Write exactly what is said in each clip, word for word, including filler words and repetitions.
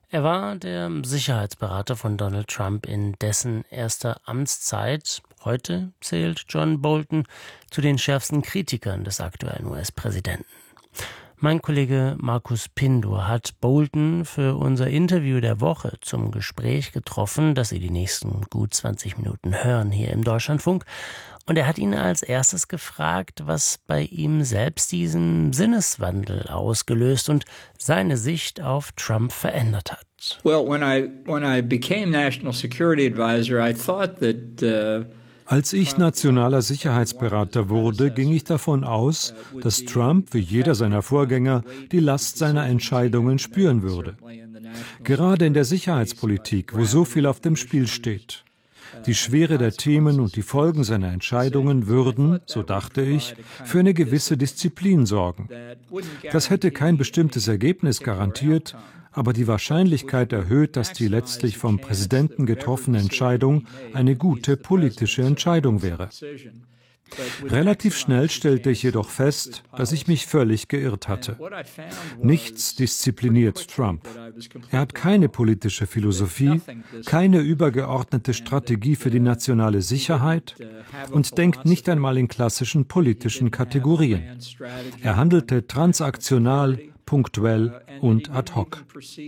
Er war der Sicherheitsberater von Donald Trump in dessen erster Amtszeit. Heute zählt John Bolton zu den schärfsten Kritikern des aktuellen U S-Präsidenten. Mein Kollege Markus Pindur hat Bolton für unser Interview der Woche zum Gespräch getroffen, das Sie die nächsten gut zwanzig Minuten hören hier im Deutschlandfunk. Und er hat ihn als erstes gefragt, was bei ihm selbst diesen Sinneswandel ausgelöst und seine Sicht auf Trump verändert hat. Well, when I when I became National Security Advisor, I thought that uh Als ich nationaler Sicherheitsberater wurde, ging ich davon aus, dass Trump, wie jeder seiner Vorgänger, die Last seiner Entscheidungen spüren würde. Gerade in der Sicherheitspolitik, wo so viel auf dem Spiel steht. Die Schwere der Themen und die Folgen seiner Entscheidungen würden, so dachte ich, für eine gewisse Disziplin sorgen. Das hätte kein bestimmtes Ergebnis garantiert, aber die Wahrscheinlichkeit erhöht, dass die letztlich vom Präsidenten getroffene Entscheidung eine gute politische Entscheidung wäre. Relativ schnell stellte ich jedoch fest, dass ich mich völlig geirrt hatte. Nichts diszipliniert Trump. Er hat keine politische Philosophie, keine übergeordnete Strategie für die nationale Sicherheit und denkt nicht einmal in klassischen politischen Kategorien. Er handelte transaktional, punktuell und ad hoc.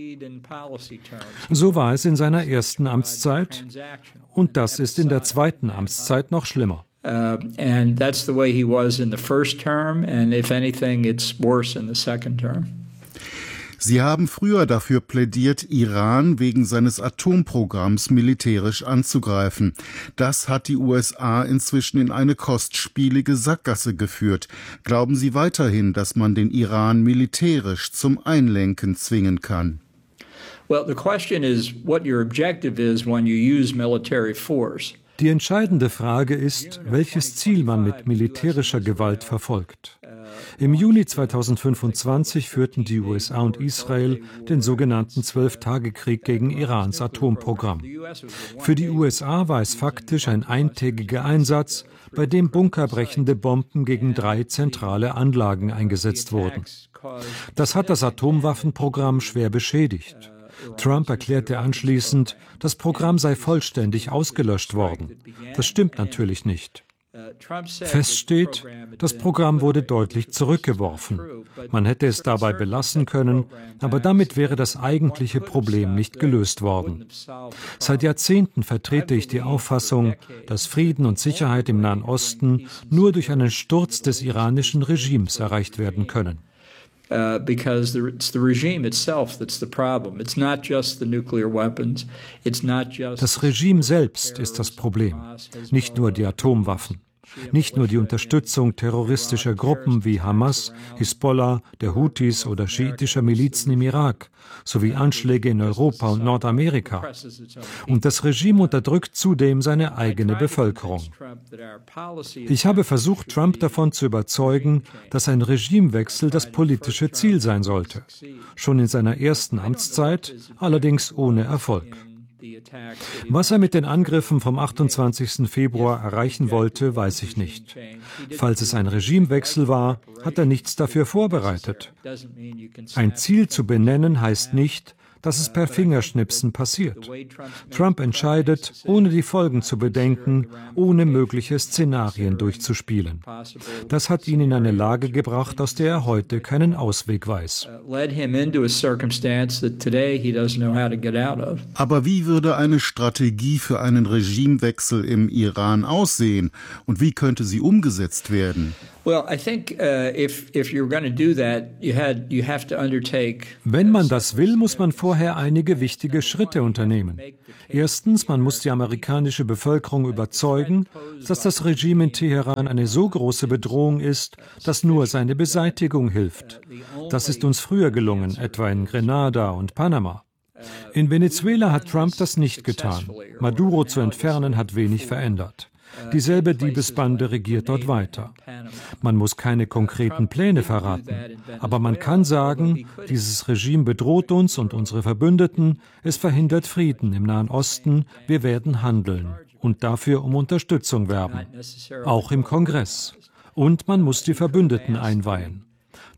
So war es in seiner ersten Amtszeit und das ist in der zweiten Amtszeit noch schlimmer. Uh, and that's the way he was in the first term, and if anything, it's worse in the second term. Sie haben früher dafür plädiert, Iran wegen seines Atomprogramms militärisch anzugreifen. Das hat die U S A inzwischen in eine kostspielige Sackgasse geführt. Glauben Sie weiterhin, dass man den Iran militärisch zum Einlenken zwingen kann? Well, the question is what your objective is when you use military force. Die entscheidende Frage ist, welches Ziel man mit militärischer Gewalt verfolgt. Im Juni zweitausendfünfundzwanzig führten die U S A und Israel den sogenannten Zwölf-Tage-Krieg gegen Irans Atomprogramm. Für die U S A war es faktisch ein eintägiger Einsatz, bei dem bunkerbrechende Bomben gegen drei zentrale Anlagen eingesetzt wurden. Das hat das Atomwaffenprogramm schwer beschädigt. Trump erklärte anschließend, das Programm sei vollständig ausgelöscht worden. Das stimmt natürlich nicht. Fest steht, das Programm wurde deutlich zurückgeworfen. Man hätte es dabei belassen können, aber damit wäre das eigentliche Problem nicht gelöst worden. Seit Jahrzehnten vertrete ich die Auffassung, dass Frieden und Sicherheit im Nahen Osten nur durch einen Sturz des iranischen Regimes erreicht werden können. Uh, because the, it's the regime itself that's the problem. It's not just the nuclear weapons. It's not just. Das Regime selbst ist das Problem, nicht nur die Atomwaffen. Nicht nur die Unterstützung terroristischer Gruppen wie Hamas, Hisbollah, der Houthis oder schiitischer Milizen im Irak, sowie Anschläge in Europa und Nordamerika. Und das Regime unterdrückt zudem seine eigene Bevölkerung. Ich habe versucht, Trump davon zu überzeugen, dass ein Regimewechsel das politische Ziel sein sollte. Schon in seiner ersten Amtszeit, allerdings ohne Erfolg. Was er mit den Angriffen vom achtundzwanzigsten Februar erreichen wollte, weiß ich nicht. Falls es ein Regimewechsel war, hat er nichts dafür vorbereitet. Ein Ziel zu benennen heißt nicht, dass es per Fingerschnipsen passiert. Trump entscheidet, ohne die Folgen zu bedenken, ohne mögliche Szenarien durchzuspielen. Das hat ihn in eine Lage gebracht, aus der er heute keinen Ausweg weiß. Aber wie würde eine Strategie für einen Regimewechsel im Iran aussehen und wie könnte sie umgesetzt werden? Wenn man das will, muss man vorher einige wichtige Schritte unternehmen. Erstens, man muss die amerikanische Bevölkerung überzeugen, dass das Regime in Teheran eine so große Bedrohung ist, dass nur seine Beseitigung hilft. Das ist uns früher gelungen, etwa in Grenada und Panama. In Venezuela hat Trump das nicht getan. Maduro zu entfernen hat wenig verändert. Dieselbe Diebesbande regiert dort weiter. Man muss keine konkreten Pläne verraten, aber man kann sagen, dieses Regime bedroht uns und unsere Verbündeten, es verhindert Frieden im Nahen Osten, wir werden handeln und dafür um Unterstützung werben, auch im Kongress. Und man muss die Verbündeten einweihen.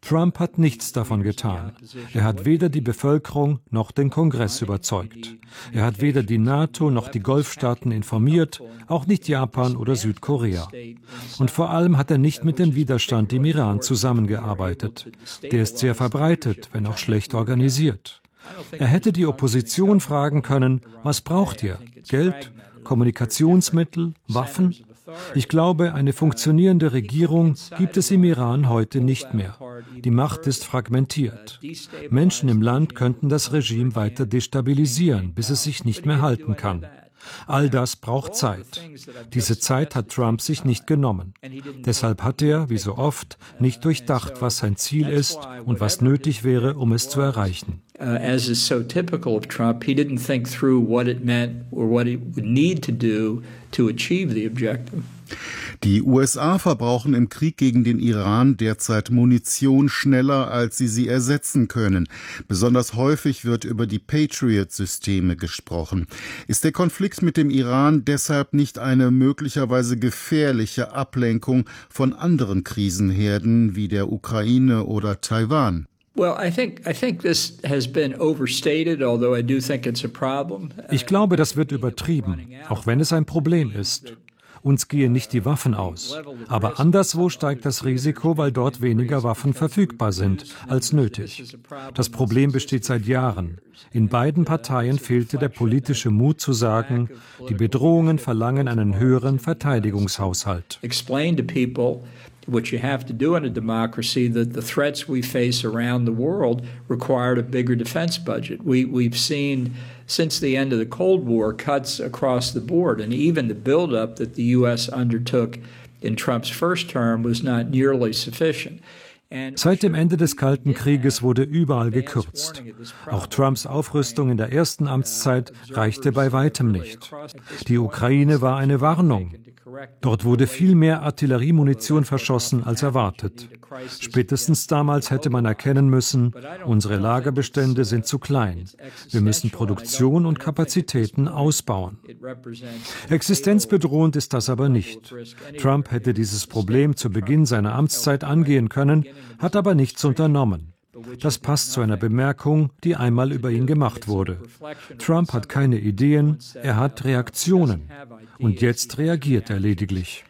Trump hat nichts davon getan. Er hat weder die Bevölkerung noch den Kongress überzeugt. Er hat weder die NATO noch die Golfstaaten informiert, auch nicht Japan oder Südkorea. Und vor allem hat er nicht mit dem Widerstand im Iran zusammengearbeitet. Der ist sehr verbreitet, wenn auch schlecht organisiert. Er hätte die Opposition fragen können, was braucht ihr? Geld? Kommunikationsmittel? Waffen? Ich glaube, eine funktionierende Regierung gibt es im Iran heute nicht mehr. Die Macht ist fragmentiert. Menschen im Land könnten das Regime weiter destabilisieren, bis es sich nicht mehr halten kann. All das braucht Zeit. Diese Zeit hat Trump sich nicht genommen. Deshalb hat er, wie so oft, nicht durchdacht, was sein Ziel ist und was nötig wäre, um es zu erreichen. As is so typical of Trump, he didn't think through what it meant or what he would need to do to achieve the objective. Die U S A verbrauchen im Krieg gegen den Iran derzeit Munition schneller, als sie sie ersetzen können. Besonders häufig wird über die Patriot-Systeme gesprochen. Ist der Konflikt mit dem Iran deshalb nicht eine möglicherweise gefährliche Ablenkung von anderen Krisenherden wie der Ukraine oder Taiwan? Ich glaube, das wird übertrieben, auch wenn es ein Problem ist. Uns gehen nicht die Waffen aus. Aber anderswo steigt das Risiko, weil dort weniger Waffen verfügbar sind als nötig. Das Problem besteht seit Jahren. In beiden Parteien fehlte der politische Mut zu sagen, die Bedrohungen verlangen einen höheren Verteidigungshaushalt. What you have to do in a democracy, that the threats we face around the world required a bigger defense budget. We, we've seen since the end of the Cold War cuts across the board, and even the buildup that the U S undertook in Trump's first term was not nearly sufficient. Seit dem Ende des Kalten Krieges wurde überall gekürzt. Auch Trumps Aufrüstung in der ersten Amtszeit reichte bei weitem nicht. Die Ukraine war eine Warnung. Dort wurde viel mehr Artilleriemunition verschossen als erwartet. Spätestens damals hätte man erkennen müssen, unsere Lagerbestände sind zu klein. Wir müssen Produktion und Kapazitäten ausbauen. Existenzbedrohend ist das aber nicht. Trump hätte dieses Problem zu Beginn seiner Amtszeit angehen können, hat aber nichts unternommen. Das passt zu einer Bemerkung, die einmal über ihn gemacht wurde. Trump hat keine Ideen, er hat Reaktionen. Und jetzt reagiert er lediglich.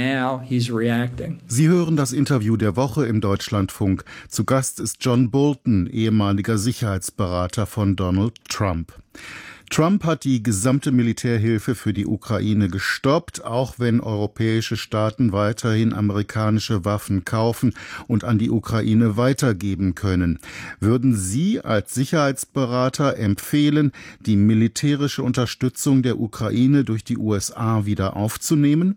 Sie hören das Interview der Woche im Deutschlandfunk. Zu Gast ist John Bolton, ehemaliger Sicherheitsberater von Donald Trump. Trump hat die gesamte Militärhilfe für die Ukraine gestoppt, auch wenn europäische Staaten weiterhin amerikanische Waffen kaufen und an die Ukraine weitergeben können. Würden Sie als Sicherheitsberater empfehlen, die militärische Unterstützung der Ukraine durch die U S A wieder aufzunehmen?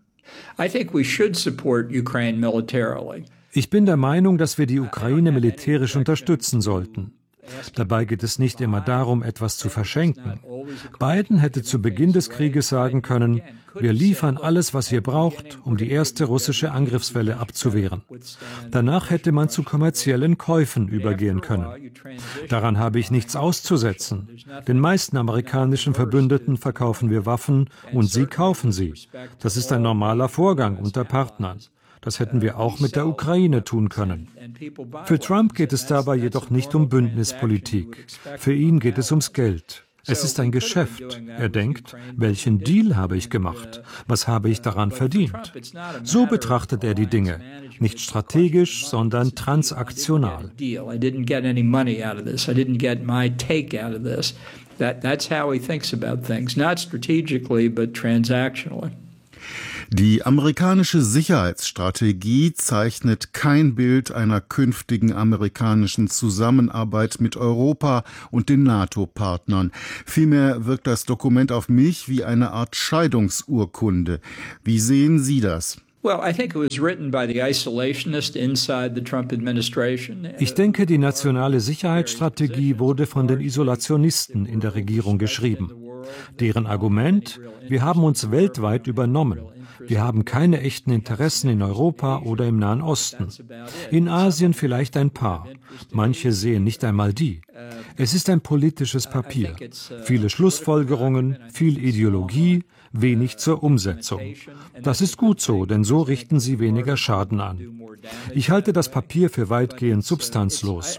Ich bin der Meinung, dass wir die Ukraine militärisch unterstützen sollten. Dabei geht es nicht immer darum, etwas zu verschenken. Biden hätte zu Beginn des Krieges sagen können, wir liefern alles, was ihr braucht, um die erste russische Angriffswelle abzuwehren. Danach hätte man zu kommerziellen Käufen übergehen können. Daran habe ich nichts auszusetzen. Den meisten amerikanischen Verbündeten verkaufen wir Waffen und sie kaufen sie. Das ist ein normaler Vorgang unter Partnern. Das hätten wir auch mit der Ukraine tun können. Für Trump geht es dabei jedoch nicht um Bündnispolitik. Für ihn geht es ums Geld. Es ist ein Geschäft. Er denkt, welchen Deal habe ich gemacht? Was habe ich daran verdient? So betrachtet er die Dinge. Nicht strategisch, sondern transaktional. That's how he thinks about things, not strategically, but transactionally. Die amerikanische Sicherheitsstrategie zeichnet kein Bild einer künftigen amerikanischen Zusammenarbeit mit Europa und den NATO-Partnern. Vielmehr wirkt das Dokument auf mich wie eine Art Scheidungsurkunde. Wie sehen Sie das? Ich denke, die nationale Sicherheitsstrategie wurde von den Isolationisten in der Regierung geschrieben. Deren Argument: Wir haben uns weltweit übernommen. Wir haben keine echten Interessen in Europa oder im Nahen Osten. In Asien vielleicht ein paar. Manche sehen nicht einmal die. Es ist ein politisches Papier. Viele Schlussfolgerungen, viel Ideologie, wenig zur Umsetzung. Das ist gut so, denn so richten sie weniger Schaden an. Ich halte das Papier für weitgehend substanzlos.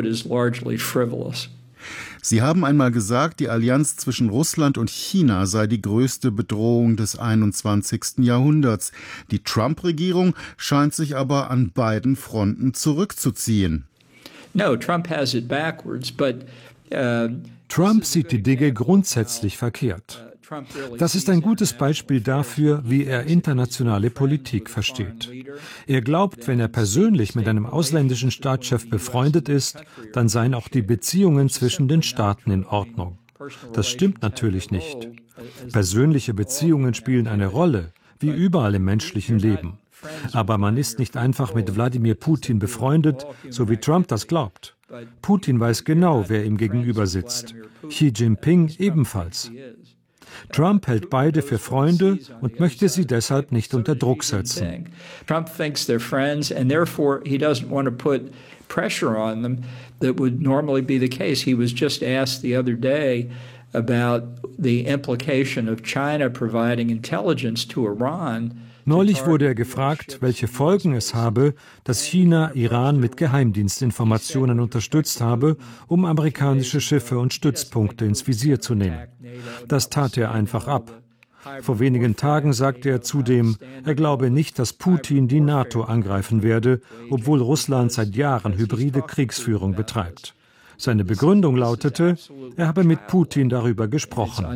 Sie haben einmal gesagt, die Allianz zwischen Russland und China sei die größte Bedrohung des einundzwanzigsten Jahrhunderts. Die Trump-Regierung scheint sich aber an beiden Fronten zurückzuziehen. No, Trump has it backwards, but, uh, Trump sieht die Dinge grundsätzlich verkehrt. Das ist ein gutes Beispiel dafür, wie er internationale Politik versteht. Er glaubt, wenn er persönlich mit einem ausländischen Staatschef befreundet ist, dann seien auch die Beziehungen zwischen den Staaten in Ordnung. Das stimmt natürlich nicht. Persönliche Beziehungen spielen eine Rolle, wie überall im menschlichen Leben. Aber man ist nicht einfach mit Wladimir Putin befreundet, so wie Trump das glaubt. Putin weiß genau, wer ihm gegenüber sitzt. Xi Jinping ebenfalls. Trump hält beide für Freunde und möchte sie deshalb nicht unter Druck setzen. Trump thinks they're friends and therefore he doesn't want to put pressure on them that would normally be the case. He was just asked the other day about the implication of China providing intelligence to Iran. Neulich wurde er gefragt, welche Folgen es habe, dass China Iran mit Geheimdienstinformationen unterstützt habe, um amerikanische Schiffe und Stützpunkte ins Visier zu nehmen. Das tat er einfach ab. Vor wenigen Tagen sagte er zudem, er glaube nicht, dass Putin die NATO angreifen werde, obwohl Russland seit Jahren hybride Kriegsführung betreibt. Seine Begründung lautete, er habe mit Putin darüber gesprochen.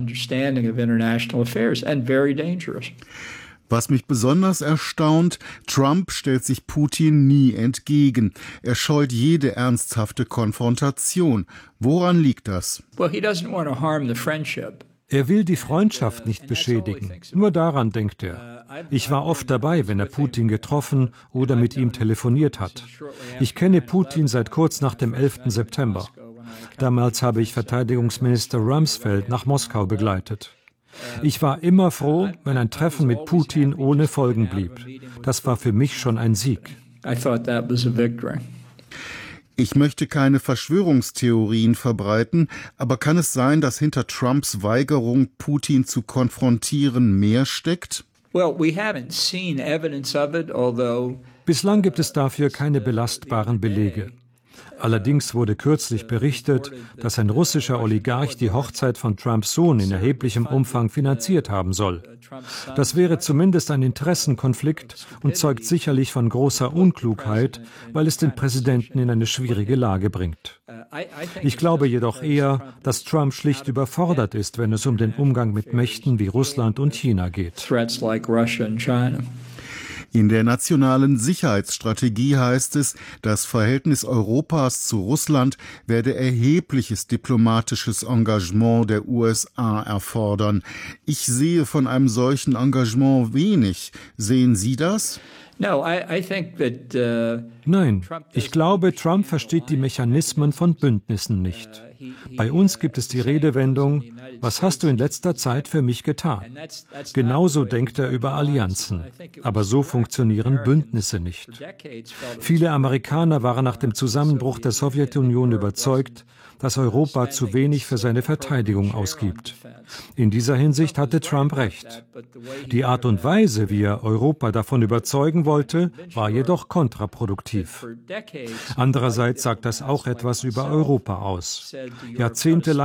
Was mich besonders erstaunt, Trump stellt sich Putin nie entgegen. Er scheut jede ernsthafte Konfrontation. Woran liegt das? Well, he doesn't want to harm the friendship. Er will die Freundschaft nicht beschädigen. Nur daran denkt er. Ich war oft dabei, wenn er Putin getroffen oder mit ihm telefoniert hat. Ich kenne Putin seit kurz nach dem elften September. Damals habe ich Verteidigungsminister Rumsfeld nach Moskau begleitet. Ich war immer froh, wenn ein Treffen mit Putin ohne Folgen blieb. Das war für mich schon ein Sieg. Ich möchte keine Verschwörungstheorien verbreiten, aber kann es sein, dass hinter Trumps Weigerung, Putin zu konfrontieren, mehr steckt? Bislang gibt es dafür keine belastbaren Belege. Allerdings wurde kürzlich berichtet, dass ein russischer Oligarch die Hochzeit von Trumps Sohn in erheblichem Umfang finanziert haben soll. Das wäre zumindest ein Interessenkonflikt und zeugt sicherlich von großer Unklugheit, weil es den Präsidenten in eine schwierige Lage bringt. Ich glaube jedoch eher, dass Trump schlicht überfordert ist, wenn es um den Umgang mit Mächten wie Russland und China geht. In der nationalen Sicherheitsstrategie heißt es, das Verhältnis Europas zu Russland werde erhebliches diplomatisches Engagement der U S A erfordern. Ich sehe von einem solchen Engagement wenig. Sehen Sie das? Nein, ich glaube, Trump versteht die Mechanismen von Bündnissen nicht. Bei uns gibt es die Redewendung, was hast du in letzter Zeit für mich getan? Genauso denkt er über Allianzen. Aber so funktionieren Bündnisse nicht. Viele Amerikaner waren nach dem Zusammenbruch der Sowjetunion überzeugt, dass Europa zu wenig für seine Verteidigung ausgibt. In dieser Hinsicht hatte Trump recht. Die Art und Weise, wie er Europa davon überzeugen wollte, war jedoch kontraproduktiv. Andererseits sagt das auch etwas über Europa aus. Jahrzehntelang